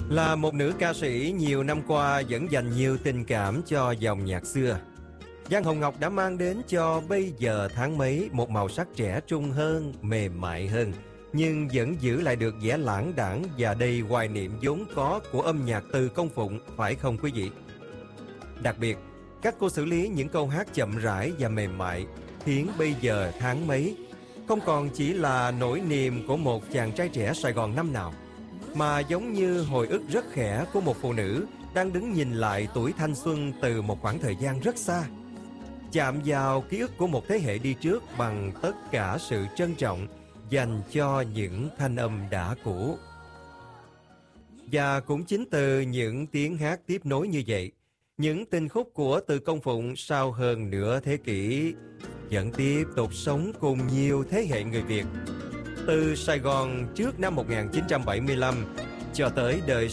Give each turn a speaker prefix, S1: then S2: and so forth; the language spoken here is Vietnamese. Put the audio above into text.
S1: Là một nữ ca sĩ nhiều năm qua vẫn dành nhiều tình cảm cho dòng nhạc xưa, Giang Hồng Ngọc đã mang đến cho Bây Giờ Tháng Mấy một màu sắc trẻ trung hơn, mềm mại hơn, nhưng vẫn giữ lại được vẻ lãng đãng và đầy hoài niệm vốn có của âm nhạc Từ Công Phụng, phải không quý vị? Đặc biệt, cách cô xử lý những câu hát chậm rãi và mềm mại khiến Bây Giờ Tháng Mấy không còn chỉ là nỗi niềm của một chàng trai trẻ Sài Gòn năm nào, mà giống như hồi ức rất khẽ của một phụ nữ đang đứng nhìn lại tuổi thanh xuân từ một khoảng thời gian rất xa, chạm vào ký ức của một thế hệ đi trước bằng tất cả sự trân trọng dành cho những thanh âm đã cũ. Và cũng chính từ những tiếng hát tiếp nối như vậy, những tình khúc của Từ Công Phụng sau hơn nửa thế kỷ vẫn tiếp tục sống cùng nhiều thế hệ người Việt, từ Sài Gòn trước năm 1975 cho tới đời